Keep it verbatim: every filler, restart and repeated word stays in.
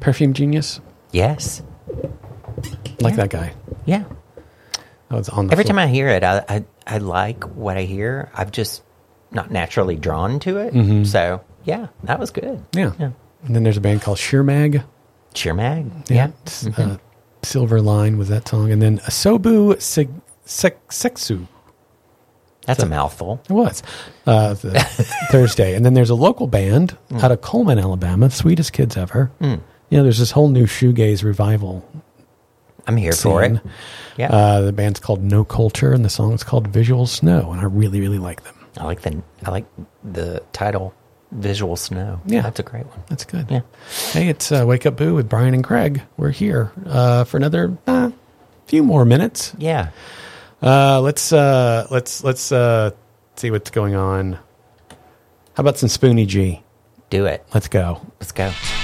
Perfume Genius. Yes. Like Yeah. that guy. Yeah. Oh, it's on the Every floor. time I hear it, I, I I like what I hear. I'm just not naturally drawn to it. Mhm. So, yeah, that was good. Yeah. Yeah. And then there's a band called Sheer Mag. Sheer Mag. Yeah. S- Uh, Silver Line was that song. And then Asobu Sek- Sek- Seksu. That's So- a mouthful. It was uh, the Thursday. And then there's a local band Mm. out of Coleman, Alabama, Sweetest Kids Ever. Mm. You know, there's this whole new shoegaze revival. I'm here for it. scene. Yeah. Uh, the band's called No Culture, and the song is called Visual Snow, and I really, really like them. I like the I like the title, Visual Snow. Yeah. That's a great one. That's good. Yeah. Hey, it's uh, Wake Up Boo with Brian and Craig. We're here uh, for another uh, few more minutes. Yeah. Uh, let's uh, let's let's uh, see what's going on. How about some Spoonie G? Do it. Let's go. Let's go.